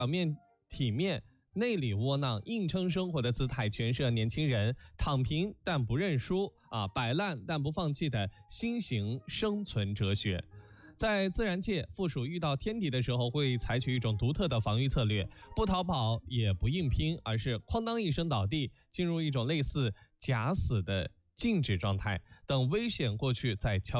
表面体面、内里窝囊、硬撑生活的姿态，诠释了年轻人躺平但不认输摆烂但不放弃的新型生存哲学。在自然界，负鼠遇到天敌的时候会采取一种独特的防御策略，不逃跑也不硬拼，而是哐当一声倒地，进入一种类似假死的静止状态，等危险过去再悄